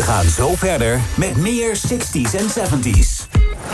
gaan zo verder met meer 60s en 70s.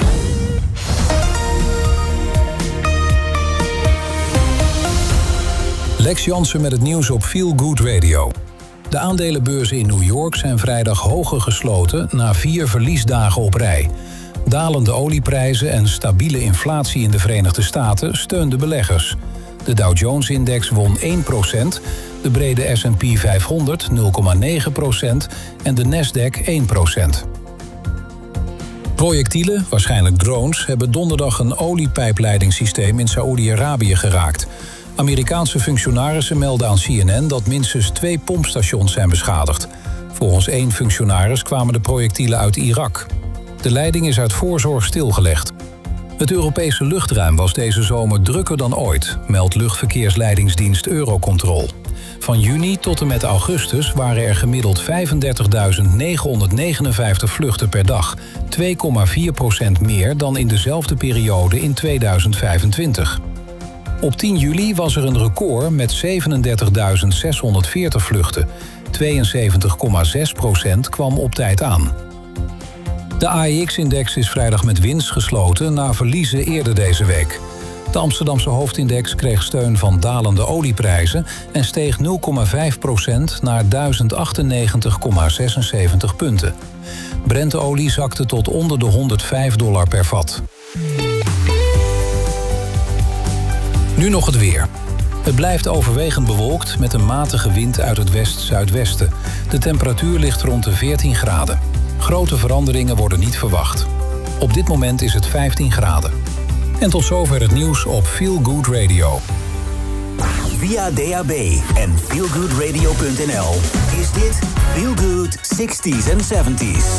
Lex Jansen met het nieuws op Feel Good Radio. De aandelenbeurzen in New York zijn vrijdag hoger gesloten na 4 verliesdagen op rij. Dalende olieprijzen en stabiele inflatie in de Verenigde Staten steunden beleggers. De Dow Jones-index won 1%, de brede S&P 500 0,9% en de Nasdaq 1%. Projectielen, waarschijnlijk drones, hebben donderdag een oliepijpleidingssysteem in Saoedi-Arabië geraakt. Amerikaanse functionarissen melden aan CNN dat minstens 2 pompstations zijn beschadigd. Volgens 1 functionaris kwamen de projectielen uit Irak. De leiding is uit voorzorg stilgelegd. Het Europese luchtruim was deze zomer drukker dan ooit, meldt luchtverkeersleidingsdienst Eurocontrol. Van juni tot en met augustus waren er gemiddeld 35.959 vluchten per dag, 2,4% meer dan in dezelfde periode in 2025. Op 10 juli was er een record met 37.640 vluchten. 72,6% kwam op tijd aan. De AEX-index is vrijdag met winst gesloten na verliezen eerder deze week. De Amsterdamse hoofdindex kreeg steun van dalende olieprijzen en steeg 0,5% naar 1098,76 punten. Brentolie zakte tot onder de $105 per vat. Nu nog het weer. Het blijft overwegend bewolkt met een matige wind uit het west-zuidwesten. De temperatuur ligt rond de 14 graden. Grote veranderingen worden niet verwacht. Op dit moment is het 15 graden. En tot zover het nieuws op Feel Good Radio. Via DAB en feelgoodradio.nl is dit Feel Good 60s en 70s.